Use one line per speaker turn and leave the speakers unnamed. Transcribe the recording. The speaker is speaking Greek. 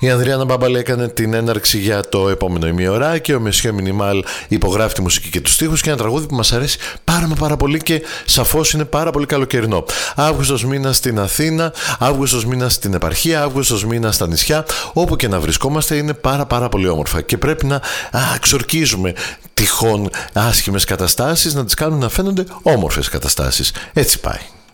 Η Ανδριάννα Μπάμπαλη έκανε την έναρξη για το επόμενο ημιωράκι. Ο Μεσιό Μινιμάλ υπογράφει τη μουσική και τους στίχους και ένα τραγούδι που μας αρέσει πάρα πολύ και σαφώς είναι πάρα πολύ καλοκαιρινό. Αύγουστος μήνας στην Αθήνα, Αύγουστος μήνας στην επαρχία, Αύγουστος μήνας στα νησιά, όπου και να βρισκόμαστε είναι πάρα πολύ όμορφα και πρέπει να ξορκίζουμε τυχόν άσχημες καταστάσεις, να τις κάνουν να φαίνονται όμορφες καταστάσεις. Έτσι πάει.